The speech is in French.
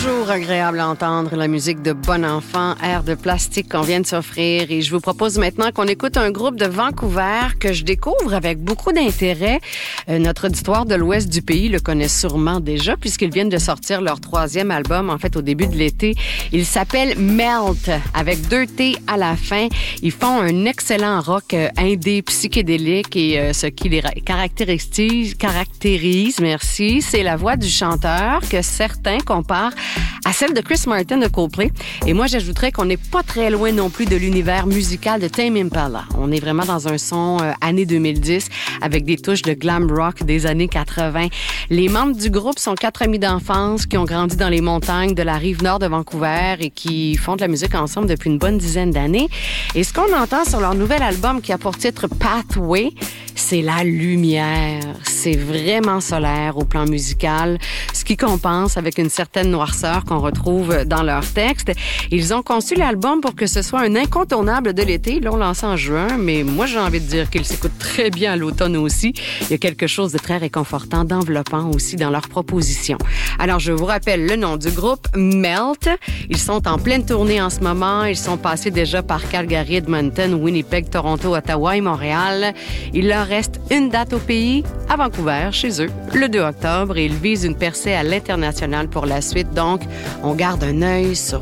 Toujours agréable à entendre la musique de Bon Enfant, Air de plastique qu'on vient de s'offrir. Et je vous propose maintenant qu'on écoute un groupe de Vancouver que je découvre avec beaucoup d'intérêt. Notre auditoire de l'ouest du pays le connaît sûrement déjà puisqu'ils viennent de sortir leur 3e album, en fait, au début de l'été. Il s'appelle Melt, avec 2 T à la fin. Ils font un excellent rock indé psychédélique et ce qui les caractérise, merci, c'est la voix du chanteur que certains comparent à celle de Chris Martin de Coldplay. Et moi, j'ajouterais qu'on n'est pas très loin non plus de l'univers musical de Tame Impala. On est vraiment dans un son année 2010 avec des touches de glam rock des années 80. Les membres du groupe sont 4 amis d'enfance qui ont grandi dans les montagnes de la rive nord de Vancouver et qui font de la musique ensemble depuis une bonne dizaine d'années. Et ce qu'on entend sur leur nouvel album qui a pour titre Pathway, c'est la lumière. C'est vraiment solaire au plan musical, ce qui compense avec une certaine noirceur qu'on retrouve dans leurs textes. Ils ont conçu l'album pour que ce soit un incontournable de l'été. Ils l'ont lancé en juin, mais moi, j'ai envie de dire qu'ils s'écoutent très bien à l'automne aussi. Il y a quelque chose de très réconfortant, d'enveloppant aussi dans leur proposition. Alors, je vous rappelle le nom du groupe, Melt. Ils sont en pleine tournée en ce moment. Ils sont passés déjà par Calgary, Edmonton, Winnipeg, Toronto, Ottawa et Montréal. Il leur reste une date au pays, à Vancouver, chez eux, le 2 octobre, et ils visent une percée à l'international pour la suite. Donc, on garde un œil sur